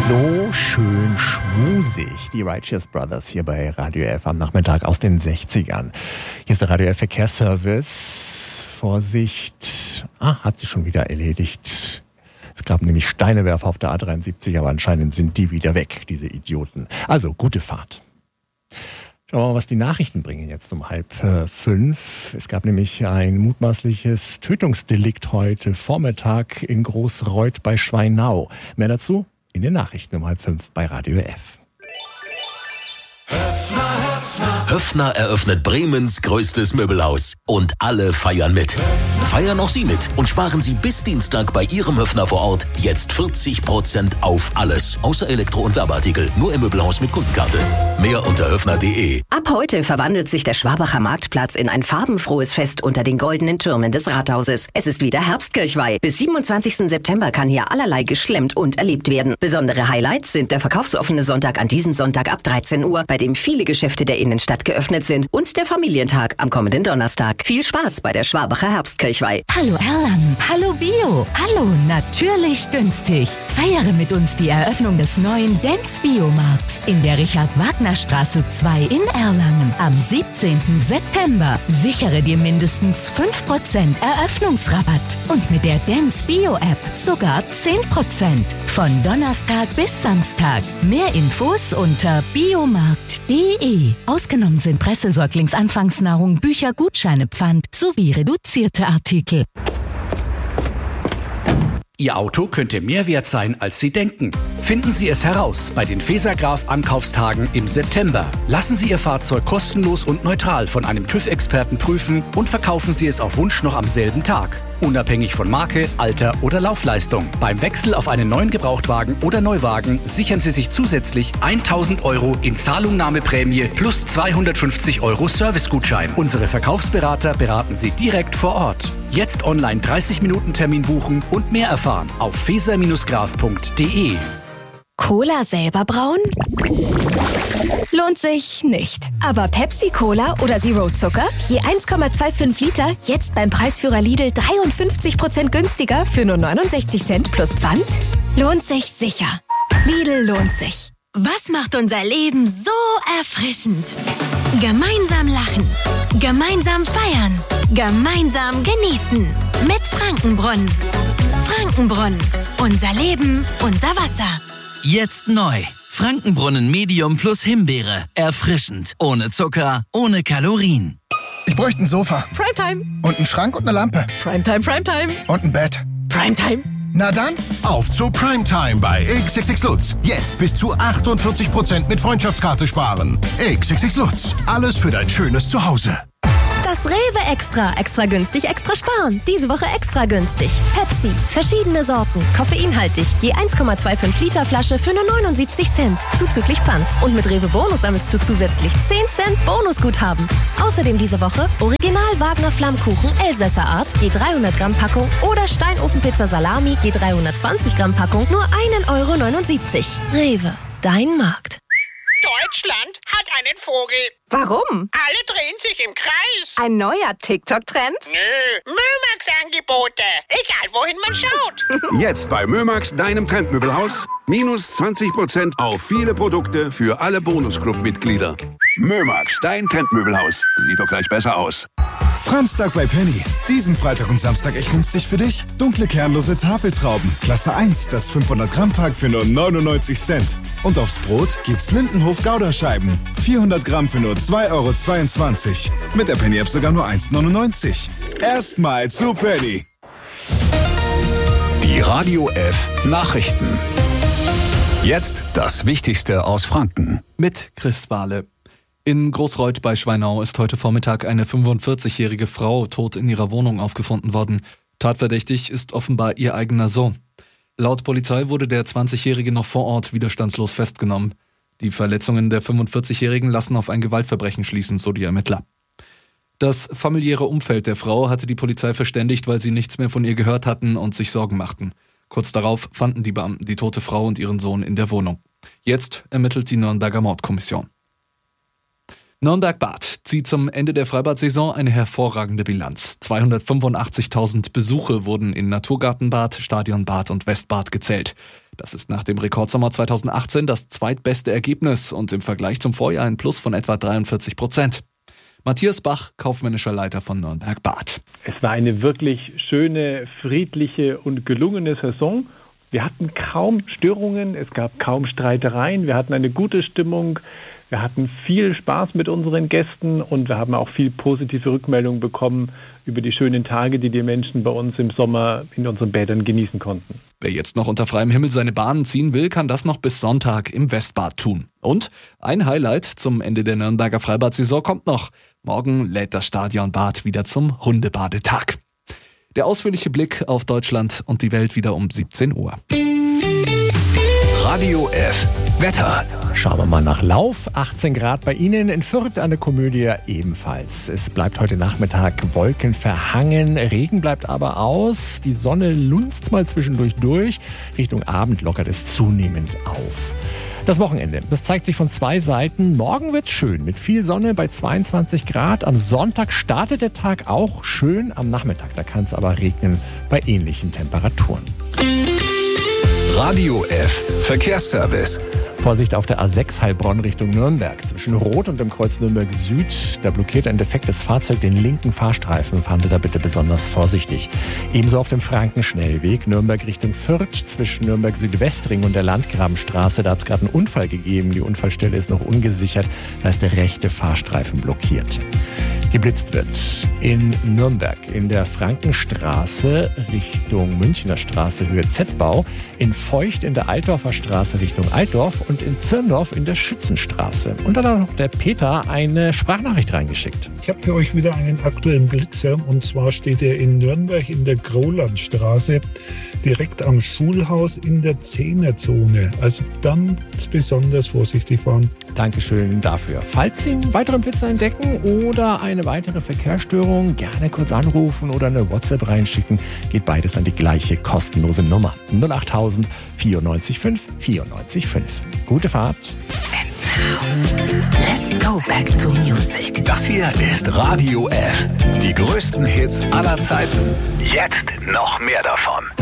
So schön schmusig, die Righteous Brothers hier bei Radio F am Nachmittag aus den 60ern. Hier ist der Radio F Verkehrsservice. Vorsicht, hat sich schon wieder erledigt. Es gab nämlich Steinewerfer auf der A73, aber anscheinend sind die wieder weg, diese Idioten. Also, gute Fahrt. Schauen wir mal, was die Nachrichten bringen jetzt um 4:30. Es gab nämlich ein mutmaßliches Tötungsdelikt heute Vormittag in Großreuth bei Schweinau. Mehr dazu in den Nachrichten um 4:30 bei Radio F. Höffner eröffnet Bremens größtes Möbelhaus. Und alle feiern mit. Feiern auch Sie mit und sparen Sie bis Dienstag bei Ihrem Höffner vor Ort jetzt 40% auf alles. Außer Elektro- und Werbeartikel. Nur im Möbelhaus mit Kundenkarte. Mehr unter höffner.de. Ab heute verwandelt sich der Schwabacher Marktplatz in ein farbenfrohes Fest unter den goldenen Türmen des Rathauses. Es ist wieder Herbstkirchweih. Bis 27. September kann hier allerlei geschlemmt und erlebt werden. Besondere Highlights sind der verkaufsoffene Sonntag an diesem Sonntag ab 13 Uhr, bei dem viele Geschäfte der Innenstadt geöffnet sind, und der Familientag am kommenden Donnerstag. Viel Spaß bei der Schwabacher Herbstkirchweih. Hallo Erlangen, hallo Bio, hallo natürlich günstig. Feiere mit uns die Eröffnung des neuen Dance Biomarkts in der Richard-Wagner-Straße 2 in Erlangen am 17. September. Sichere dir mindestens 5% Eröffnungsrabatt und mit der Dance Bio App sogar 10%. Von Donnerstag bis Samstag. Mehr Infos unter biomarkt.de. Ausgenommen sind Pressesäuglingsanfangsnahrung, Bücher, Gutscheine, Pfand sowie reduzierte Artikel. Ihr Auto könnte mehr wert sein, als Sie denken. Finden Sie es heraus bei den Fesergraf-Ankaufstagen im September. Lassen Sie Ihr Fahrzeug kostenlos und neutral von einem TÜV-Experten prüfen und verkaufen Sie es auf Wunsch noch am selben Tag. Unabhängig von Marke, Alter oder Laufleistung. Beim Wechsel auf einen neuen Gebrauchtwagen oder Neuwagen sichern Sie sich zusätzlich 1.000 € in Zahlungnahmeprämie plus 250 € Servicegutschein. Unsere Verkaufsberater beraten Sie direkt vor Ort. Jetzt online 30 Minuten Termin buchen und mehr erfahren auf feser-graf.de. Cola selber brauen? Lohnt sich nicht. Aber Pepsi-Cola oder Zero Zucker? Je 1,25 Liter, jetzt beim Preisführer Lidl 53% günstiger für nur 69 Cent plus Pfand? Lohnt sich sicher. Lidl lohnt sich. Was macht unser Leben so erfrischend? Gemeinsam lachen, gemeinsam feiern, gemeinsam genießen. Mit Frankenbrunnen. Frankenbrunnen. Unser Leben, unser Wasser. Jetzt neu. Frankenbrunnen Medium plus Himbeere. Erfrischend. Ohne Zucker, ohne Kalorien. Ich bräuchte ein Sofa. Primetime. Und einen Schrank und eine Lampe. Primetime, Primetime. Und ein Bett. Primetime. Na dann, auf zu Primetime bei XXX Lutz. Jetzt bis zu 48% mit Freundschaftskarte sparen. XXX Lutz. Alles für dein schönes Zuhause. Das Rewe Extra. Extra günstig, extra sparen. Diese Woche extra günstig. Pepsi. Verschiedene Sorten. Koffeinhaltig. Je 1,25 Liter Flasche für nur 79 Cent. Zuzüglich Pfand. Und mit Rewe Bonus sammelst du zusätzlich 10 Cent Bonusguthaben. Außerdem diese Woche Original Wagner Flammkuchen Elsässer Art. Je 300 Gramm Packung. Oder Steinofenpizza Salami. Je 320 Gramm Packung. Nur 1,79 €. Rewe. Dein Markt. Deutschland hat einen Vogel. Warum? Alle drehen sich im Kreis. Ein neuer TikTok-Trend? Nö, Mömax-Angebote. Egal, wohin man schaut. Jetzt bei Mömax, deinem Trendmöbelhaus. Minus 20% auf viele Produkte für alle Bonusclub-Mitglieder. Mömax, dein Trendmöbelhaus. Sieht doch gleich besser aus. Samstag bei Penny. Diesen Freitag und Samstag echt günstig für dich. Dunkle kernlose Tafeltrauben. Klasse 1, das 500 Gramm Pack für nur 99 Cent. Und aufs Brot gibt's Lindenhof Gouda-Scheiben. 400 Gramm für nur 2,22 €. Mit der Penny-App sogar nur 1,99 €. Erstmal zu Penny. Die Radio F Nachrichten. Jetzt das Wichtigste aus Franken. Mit Chris Bahle. In Großreuth bei Schweinau ist heute Vormittag eine 45-jährige Frau tot in ihrer Wohnung aufgefunden worden. Tatverdächtig ist offenbar ihr eigener Sohn. Laut Polizei wurde der 20-Jährige noch vor Ort widerstandslos festgenommen. Die Verletzungen der 45-Jährigen lassen auf ein Gewaltverbrechen schließen, so die Ermittler. Das familiäre Umfeld der Frau hatte die Polizei verständigt, weil sie nichts mehr von ihr gehört hatten und sich Sorgen machten. Kurz darauf fanden die Beamten die tote Frau und ihren Sohn in der Wohnung. Jetzt ermittelt die Nürnberger Mordkommission. Nürnberg-Bad zieht zum Ende der Freibad-Saison eine hervorragende Bilanz. 285.000 Besuche wurden in Naturgartenbad, Stadionbad und Westbad gezählt. Das ist nach dem Rekordsommer 2018 das zweitbeste Ergebnis und im Vergleich zum Vorjahr ein Plus von etwa 43%. Matthias Bach, kaufmännischer Leiter von Nürnberg-Bad. Es war eine wirklich schöne, friedliche und gelungene Saison. Wir hatten kaum Störungen, es gab kaum Streitereien, wir hatten eine gute Stimmung. Wir hatten viel Spaß mit unseren Gästen und wir haben auch viel positive Rückmeldungen bekommen über die schönen Tage, die die Menschen bei uns im Sommer in unseren Bädern genießen konnten. Wer jetzt noch unter freiem Himmel seine Bahnen ziehen will, kann das noch bis Sonntag im Westbad tun. Und ein Highlight zum Ende der Nürnberger Freibad-Saison kommt noch. Morgen lädt das Stadionbad wieder zum Hundebadetag. Der ausführliche Blick auf Deutschland und die Welt wieder um 17 Uhr. Radio F. Wetter. Schauen wir mal nach Lauf. 18 Grad bei Ihnen. In Fürth an der Komödie ebenfalls. Es bleibt heute Nachmittag wolkenverhangen. Regen bleibt aber aus. Die Sonne lunzt mal zwischendurch durch. Richtung Abend lockert es zunehmend auf. Das Wochenende, das zeigt sich von zwei Seiten. Morgen wird's schön mit viel Sonne bei 22 Grad. Am Sonntag startet der Tag auch schön. Am Nachmittag, da kann es aber regnen bei ähnlichen Temperaturen. Radio F. Verkehrsservice. Vorsicht auf der A6 Heilbronn Richtung Nürnberg. Zwischen Rot und dem Kreuz Nürnberg Süd, da blockiert ein defektes Fahrzeug den linken Fahrstreifen. Fahren Sie da bitte besonders vorsichtig. Ebenso auf dem Frankenschnellweg Nürnberg Richtung Fürth. Zwischen Nürnberg Südwestring und der Landgrabenstraße, da hat es gerade einen Unfall gegeben. Die Unfallstelle ist noch ungesichert. Da ist der rechte Fahrstreifen blockiert. Geblitzt wird in Nürnberg in der Frankenstraße Richtung Münchner Straße Höhe Z-Bau, in Feucht in der Altdorfer Straße Richtung Altdorf und in Zirndorf in der Schützenstraße. Und dann hat noch der Peter eine Sprachnachricht reingeschickt. Ich habe für euch wieder einen aktuellen Blitzer und zwar steht er in Nürnberg in der Grolandstraße direkt am Schulhaus in der 10er-Zone. Also dann besonders vorsichtig fahren. Dankeschön dafür. Falls Sie einen weiteren Blitzer entdecken oder eine weitere Verkehrsstörung, gerne kurz anrufen oder eine WhatsApp reinschicken. Geht beides an die gleiche kostenlose Nummer. 08000 94 5 94 5. Gute Fahrt. Let's go back to music. Das hier ist Radio F. Die größten Hits aller Zeiten. Jetzt noch mehr davon.